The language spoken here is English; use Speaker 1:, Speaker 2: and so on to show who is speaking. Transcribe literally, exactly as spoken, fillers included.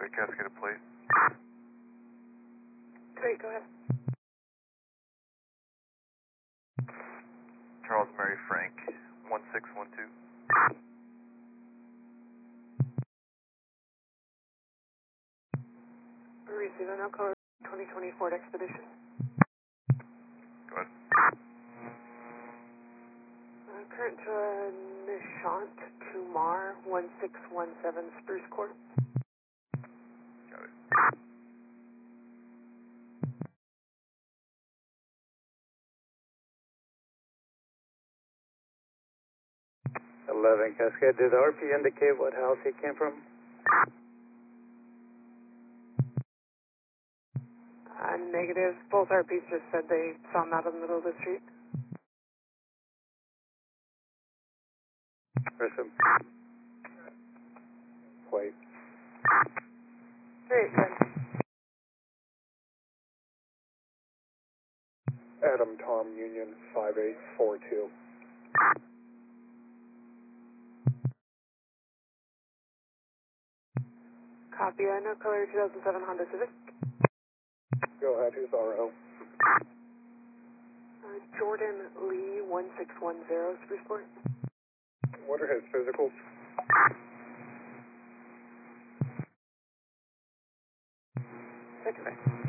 Speaker 1: a cascaded plate.
Speaker 2: Great, go ahead.
Speaker 1: Charles Mary Frank, one six one two.
Speaker 2: Receiver, no color, twenty twenty Ford Expedition.
Speaker 1: Go ahead.
Speaker 2: Uh, current to uh, Nishant Kumar, one six one seven Spruce Court.
Speaker 1: Got it.
Speaker 3: eleven Cascade, did the R P indicate what house he came from?
Speaker 2: Uh, negative. Both R Ps just said they saw him out in the middle of the street.
Speaker 3: Person. Plate.
Speaker 2: Great, good.
Speaker 3: Adam Tom Union, five eight four two.
Speaker 2: Copy, uh, no color, two thousand seven Honda Civic.
Speaker 3: Go ahead, who's R O?
Speaker 2: Uh, Jordan Lee, one six one zero Spruce Court.
Speaker 3: What are his physicals?
Speaker 2: Second.